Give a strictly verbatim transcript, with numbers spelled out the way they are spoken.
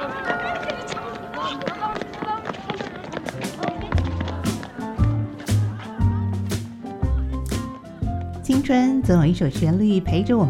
青春总有一首旋律陪着我们